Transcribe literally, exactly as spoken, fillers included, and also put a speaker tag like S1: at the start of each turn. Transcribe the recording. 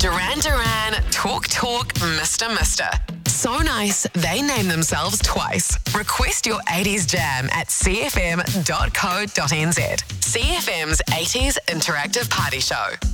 S1: Duran Duran, Talk Talk, Mister Mister. So nice, they name themselves twice. Request your eighties jam at c f m dot co dot n z. C F M's eighties Interactive Party Show.